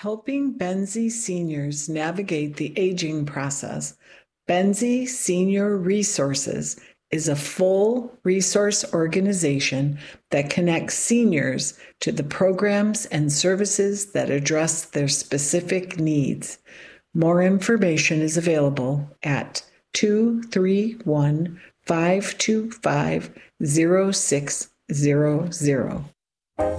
Helping Benzie seniors navigate the aging process, Benzie Senior Resources is a full resource organization that connects seniors to the programs and services that address their specific needs. More information is available at 231-525-0600.